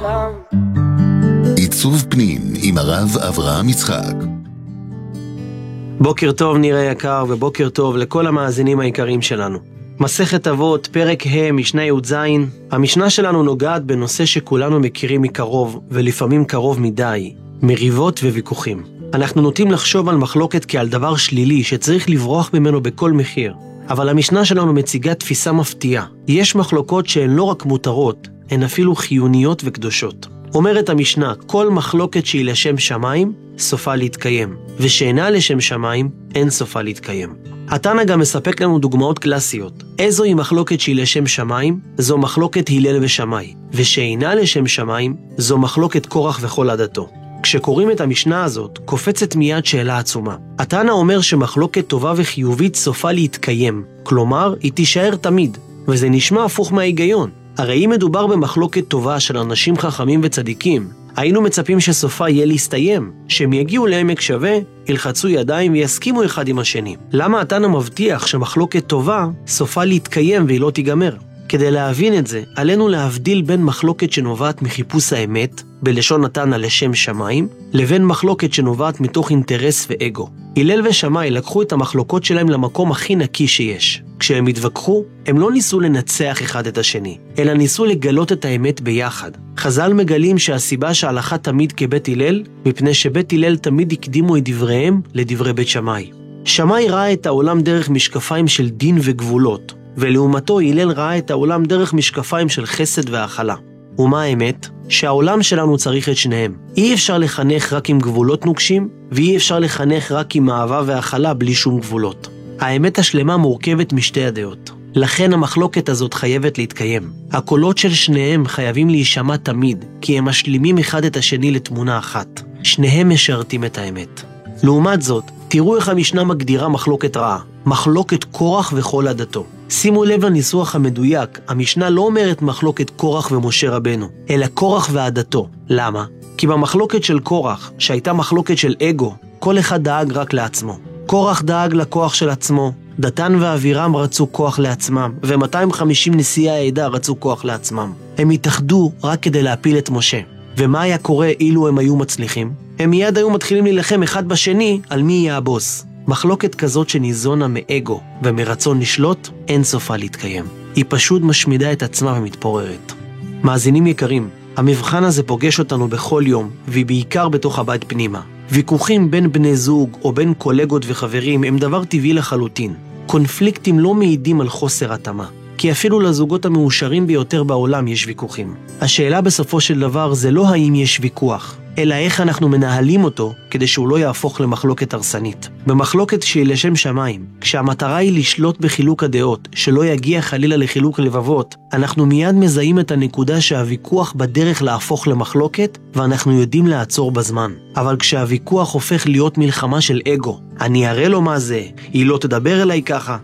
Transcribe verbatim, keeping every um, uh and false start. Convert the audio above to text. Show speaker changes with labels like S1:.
S1: עיצוב פנים עם הרב אברהם יצחק.
S2: בוקר טוב נראה יקר, ובוקר טוב לכל המאזינים היקרים שלנו. מסכת אבות, פרק ה', משנה י"ז. המשנה שלנו נוגעת בנושא שכולנו מכירים מקרוב, ולפעמים קרוב מדי, מריבות וויכוחים. אנחנו נוטים לחשוב על מחלוקת כעל דבר שלילי שצריך לברוח ממנו בכל מחיר. אבל המשנה שלנו מציגה תפיסה מפתיעה. יש מחלוקות שהן לא רק מותרות, הן אפילו חיוניות וקדושות. אומרת המשנה, כל מחלוקת שהיא לשם שמיים, סופה להתקיים, ושאינה לשם שמיים, אין סופה להתקיים. התנא גם מספק לנו דוגמאות קלאסיות. איזו היא מחלוקת שהיא לשם שמיים? זו מחלוקת הלל ושמאי, ושאינה לשם שמיים, זו מחלוקת קורח וכל עדתו. כשקוראים את המשנה הזאת, קופצת מיד שאלה עצומה. התנא אומר שמחלוקת טובה וחיובית סופה להתקיים, כלומר, היא תישאר תמיד, וזה נשמע הפוך מההיגיון. הרי אם מדובר במחלוקת טובה של אנשים חכמים וצדיקים, היינו מצפים שסופה יהיה להסתיים, שהם יגיעו לעמק שווה, ילחצו ידיים ויסכימו אחד עם השני. למה התנא מבטיח שמחלוקת טובה סופה להתקיים והיא לא תיגמר? כדי להבין את זה, עלינו להבדיל בין מחלוקת שנובעת מחיפוש האמת, בלשון התנא לשם שמיים, לבין מחלוקת שנובעת מתוך אינטרס ואגו. הלל ושמאי לקחו את המחלוקות שלהם למקום הכי נקי שיש. כשהם התווכחו, הם לא ניסו לנצח אחד את השני, אלא ניסו לגלות את האמת ביחד. חז"ל מגלים שהסיבה שההלכה תמיד כבית הלל, מפני שבית הלל תמיד הקדימו את דבריהם לדברי בית שמאי. שמאי ראה את העולם דרך משקפיים של דין וגבולות, ולעומתו הלל ראה את העולם דרך משקפיים של חסד והאכלה. ומה האמת? שהעולם שלנו צריך את שניהם. אי אפשר לחנך רק עם גבולות נוקשים, ואי אפשר לחנך רק עם אהבה והאכלה בלי שום גבולות. האמת השלמה מורכבת משתי הדעות. לכן המחלוקת הזאת חייבת להתקיים. הקולות של שניהם חייבים להישמע תמיד, כי הם משלימים אחד את השני לתמונה אחת. שניהם משרתים את האמת. לעומת זאת, תראו איך המשנה מגדירה מחלוקת רעה. מחלוקת קורח וכל עדתו. שימו לב לניסוח המדויק, המשנה לא אומרת מחלוקת קורח ומשה רבנו, אלא קורח ועדתו. למה? כי במחלוקת של קורח, שהייתה מחלוקת של אגו, כל אחד דאג רק לעצמו. קורח דאג לכוח של עצמו, דתן ואבירם רצו כוח לעצמם, ו-מאתיים וחמישים נשיאי העדה רצו כוח לעצמם. הם התאחדו רק כדי להפיל את משה. ומה היה קורה אילו הם היו מצליחים? הם מיד היו מתחילים להילחם אחד בשני על מי יהיה הבוס. מחלוקת כזאת שניזונה מאגו ומרצון לשלוט, אין סופה להתקיים. היא פשוט משמידה את עצמה ומתפוררת. מאזינים יקרים, המבחן הזה פוגש אותנו בכל יום, ובעיקר בתוך הבית פנימה. ויכוחים בין בני זוג או בין קולגות וחברים הם דבר טבעי לחלוטין. קונפליקטים לא מעידים על חוסר התאמה, כי אפילו לזוגות המאושרים ביותר בעולם יש ויכוחים. השאלה בסופו של דבר זה לא האם יש ויכוח, אלא איך אנחנו מנהלים אותו כדי שהוא לא יהפוך למחלוקת הרסנית. במחלוקת שהיא לשם שמיים, כשהמטרה היא לשלוט בחילוק הדעות, שלא יגיע חלילה לחילוק לבבות, אנחנו מיד מזהים את הנקודה שהוויכוח בדרך להפוך למחלוקת, ואנחנו יודעים לעצור בזמן. אבל כשהוויכוח הופך להיות מלחמה של אגו, אני אראה לו מה זה, היא לא תדבר אליי ככה,